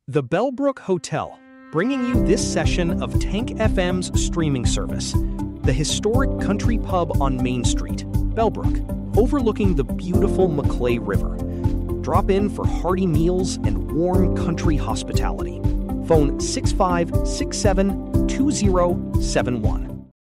The Bellbrook Hotel, bringing you this session of Tank FM's streaming service. The historic country pub on Main Street, Bellbrook, overlooking the beautiful Maclay River. Drop in for hearty meals and warm country hospitality. Phone 6567-2071.